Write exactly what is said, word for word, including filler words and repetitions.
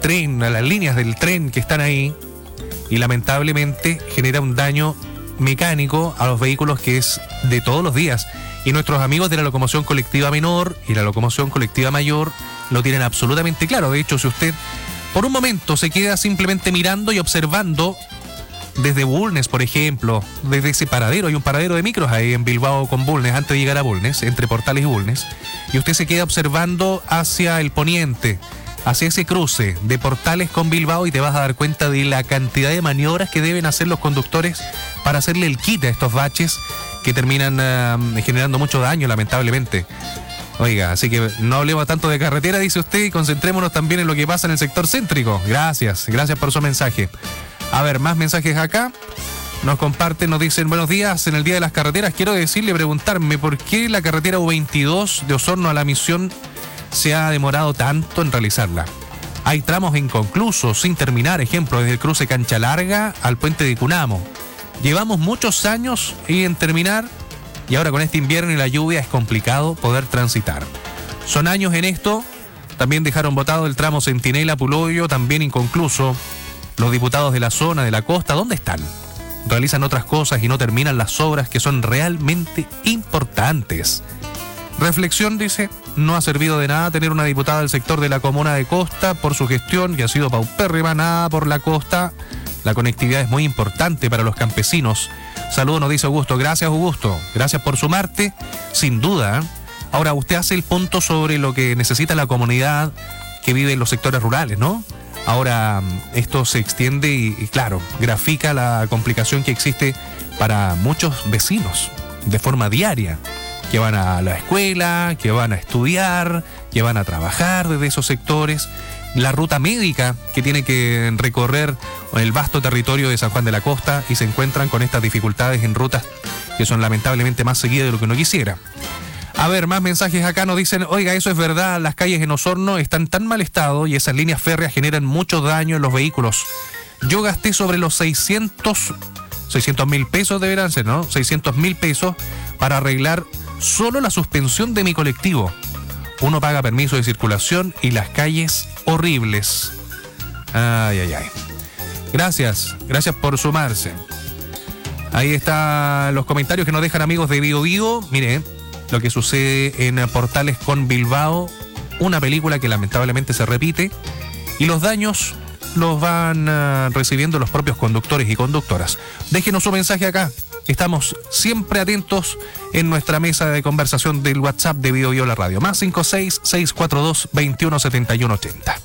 tren, a las líneas del tren que están ahí, y lamentablemente genera un daño mecánico a los vehículos que es de todos los días. Y nuestros amigos de la locomoción colectiva menor y la locomoción colectiva mayor lo tienen absolutamente claro. De hecho, si usted por un momento se queda simplemente mirando y observando desde Bulnes, por ejemplo, desde ese paradero, hay un paradero de micros ahí en Bilbao con Bulnes, antes de llegar a Bulnes, entre Portales y Bulnes, y usted se queda observando hacia el poniente, hacia ese cruce de Portales con Bilbao, y te vas a dar cuenta de la cantidad de maniobras que deben hacer los conductores para hacerle el quite a estos baches que terminan uh, generando mucho daño, lamentablemente. Oiga, así que no hablemos tanto de carretera, dice usted, y concentrémonos también en lo que pasa en el sector céntrico. Gracias, gracias por su mensaje. A ver, más mensajes acá. Nos comparten, nos dicen, buenos días, en el Día de las Carreteras quiero decirle, preguntarme por qué la carretera U veintidós de Osorno a La Misión se ha demorado tanto en realizarla. Hay tramos inconclusos, sin terminar, ejemplo, desde el cruce Cancha Larga al puente de Cunamo. Llevamos muchos años en terminar, y ahora con este invierno y la lluvia es complicado poder transitar. Son años en esto. También dejaron botado el tramo Centinela-Puloyo, también inconcluso. Los diputados de la zona, de la costa, ¿dónde están? Realizan otras cosas y no terminan las obras que son realmente importantes. Reflexión, dice, no ha servido de nada tener una diputada del sector de la comuna de Costa por su gestión, que ha sido paupérrima, nada por la costa. La conectividad es muy importante para los campesinos. Saludos, nos dice Augusto. Gracias, Augusto. Gracias por sumarte. Sin duda. Ahora, usted hace el punto sobre lo que necesita la comunidad que vive en los sectores rurales, ¿no? Ahora, esto se extiende y, y claro, grafica la complicación que existe para muchos vecinos de forma diaria, que van a la escuela, que van a estudiar, que van a trabajar desde esos sectores. La ruta médica que tiene que recorrer el vasto territorio de San Juan de la Costa, y se encuentran con estas dificultades en rutas que son lamentablemente más seguidas de lo que uno quisiera. A ver, más mensajes acá nos dicen, oiga, eso es verdad, las calles en Osorno están en tan mal estado y esas líneas férreas generan mucho daño en los vehículos. Yo gasté sobre los seiscientos mil pesos, deberán ser, ¿no? seiscientos mil pesos para arreglar solo la suspensión de mi colectivo. Uno paga permiso de circulación y las calles horribles. Ay, ay, ay. Gracias, gracias por sumarse. Ahí están los comentarios que nos dejan amigos de Bio Bio. Mire, lo que sucede en Portales con Bilbao, una película que lamentablemente se repite, y los daños los van uh, recibiendo los propios conductores y conductoras. Déjenos su mensaje acá. Estamos siempre atentos en nuestra mesa de conversación del WhatsApp de Bio Bio la radio. Más cinco seis, seis cuatro dos, veintiuno setenta y uno ochenta.